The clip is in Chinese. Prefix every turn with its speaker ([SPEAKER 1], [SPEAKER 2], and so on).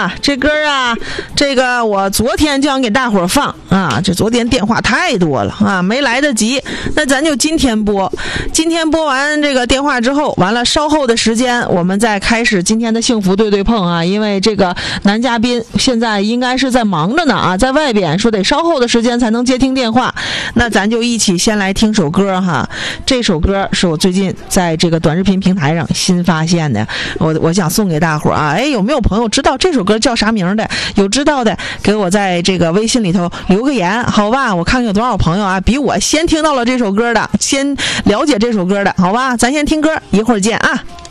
[SPEAKER 1] 啊，这歌啊，这个我昨天就想给大伙儿放啊，这昨天电话太多了啊，没来得及，那咱就今天播。今天播完这个电话之后，完了稍后的时间我们再开始今天的幸福对对碰啊，因为这个男嘉宾现在应该是在忙着呢啊，在外边说得稍后的时间才能接听电话，那咱就一起先来听首歌哈。这首歌是我最近在这个短视频平台上新发现的，我想送给大伙儿啊，哎，有没有朋友知道这首歌叫啥名的？有知道的给我在这个微信里头留个言，好吧？我看看有多少朋友啊，比我先听到了这首歌的，先了解这首歌的，好吧？咱先听歌，一会儿见啊。